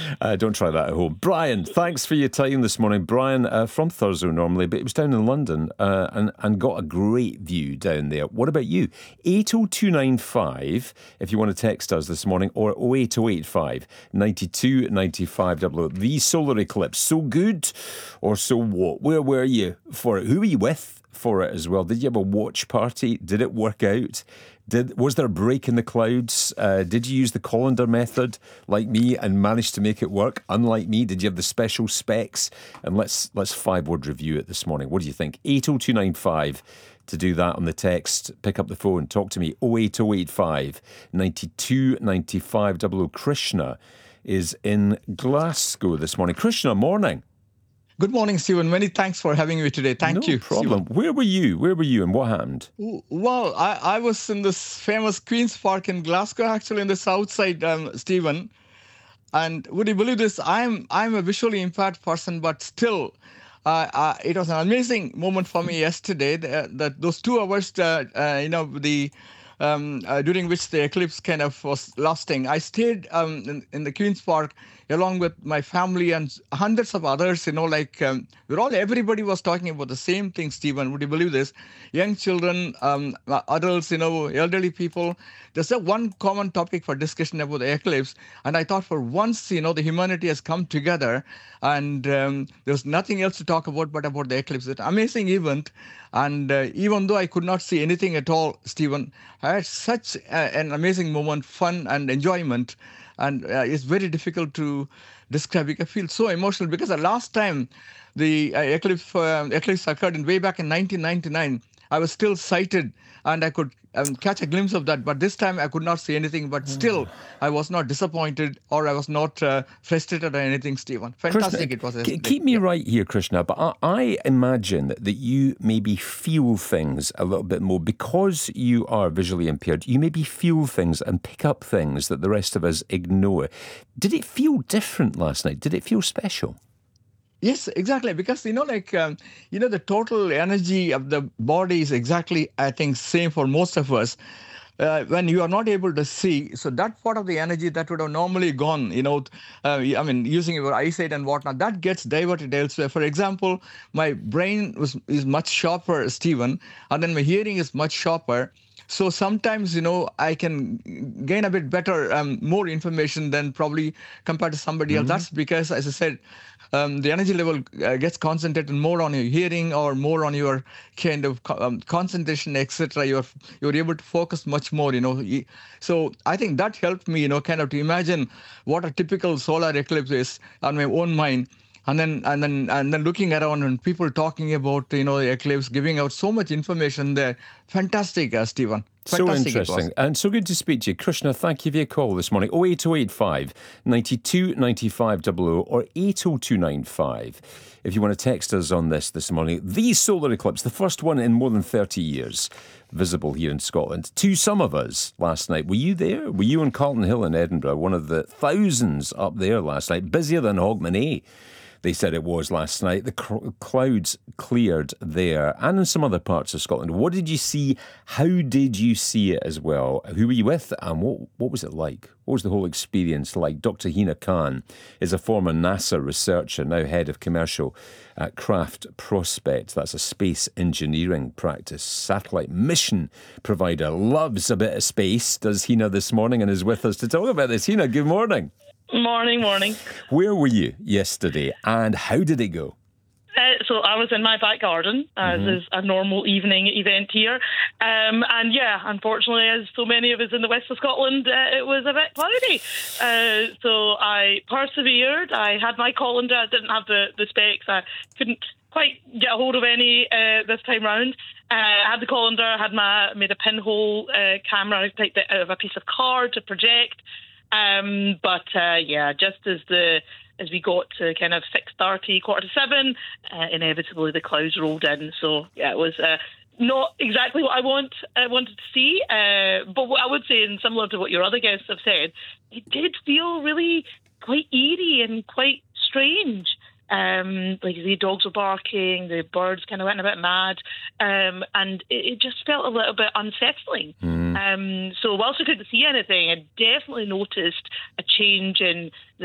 Don't try that at home. Brian, thanks for your time this morning. Brian from Thurso normally, but he was down in London and got a great view down there. What about you? 80295 if you want to text us this morning, or 08085 92 95 00. The solar eclipse, so good or so what? Where were you for it? Who were you with for it as well? Did you have a watch party? Did it work out? Was there a break in the clouds? Did you use the colander method like me and manage to make it work? Unlike me, did you have the special specs? And let's 5-word review it this morning. What do you think? 80295 to do that on the text. Pick up the phone. Talk to me. 08085 92 95 00. Krishna is in Glasgow this morning. Krishna, morning. Good morning, Stephen. Many thanks for having me today. Thank you. No problem. Stephen. Where were you and what happened? Well, I was in this famous Queen's Park in Glasgow, actually in the south side, Stephen. And would you believe this? I'm a visually impaired person, but still, it was an amazing moment for me yesterday. That those 2 hours, during which the eclipse kind of was lasting. I stayed in the Queen's Park along with my family and hundreds of others, everybody was talking about the same thing, Stephen. Would you believe this? Young children, adults, elderly people. There's one common topic for discussion about the eclipse. And I thought for once, the humanity has come together and there's nothing else to talk about but about the eclipse. It's an amazing event. And even though I could not see anything at all, Stephen, I had such an amazing moment, fun and enjoyment. And it's very difficult to describe. You can feel so emotional because the last time the eclipse occurred way back in 1999, I was still sighted and I could catch a glimpse of that. But this time I could not see anything. But still, I was not disappointed or I was not frustrated or anything, Stephen. Fantastic Krishna, it was. Keep me right here, Krishna, but I imagine that you maybe feel things a little bit more because you are visually impaired. You maybe feel things and pick up things that the rest of us ignore. Did it feel different last night? Did it feel special? Yes, exactly. Because, the total energy of the body is exactly, I think, same for most of us. When you are not able to see, so that part of the energy that would have normally gone, using your eyesight and whatnot, that gets diverted elsewhere. For example, my brain is much sharper, Stephen, and then my hearing is much sharper. So sometimes, I can gain a bit better, more information than probably compared to somebody else. That's because, as I said, the energy level gets concentrated more on your hearing or more on your kind of concentration, etc. You're able to focus much more, So I think that helped me, kind of to imagine what a typical solar eclipse is on my own mind. And then looking around and people talking about, the eclipse, giving out so much information there. Fantastic, Stephen. Fantastic. So interesting and so good to speak to you. Krishna, thank you for your call this morning. 08085 92 95 00 or 80295 if you want to text us on this morning. The solar eclipse, the first one in more than 30 years, visible here in Scotland. To some of us last night. Were you there? Were you on Carlton Hill in Edinburgh? One of the thousands up there last night. Busier than Hogmanay. They said it was last night. The clouds cleared there and in some other parts of Scotland. What did you see? How did you see it as well? Who were you with? And what was it like? What was the whole experience like? Dr. Hina Khan is a former NASA researcher, now head of commercial at Craft Prospect. That's a space engineering practice. Satellite mission provider. Loves a bit of space, does Hina this morning, and is with us to talk about this. Hina, good morning. Morning. Where were you yesterday and how did it go? So I was in my back garden, as is a normal evening event here. Unfortunately, as so many of us in the west of Scotland, it was a bit cloudy. So I persevered. I had my colander. I didn't have the specs. I couldn't quite get a hold of any this time round. I had the colander, made a pinhole camera. I picked it out of a piece of card to project. Just as we got to kind of 6:30, 6:45, inevitably the clouds rolled in. So it was not exactly what I wanted to see. But what I would say, and similar to what your other guests have said, it did feel really quite eerie and quite strange. Like the dogs were barking, the birds kind of went a bit mad, and it just felt a little bit unsettling. So whilst I couldn't see anything, I definitely noticed a change in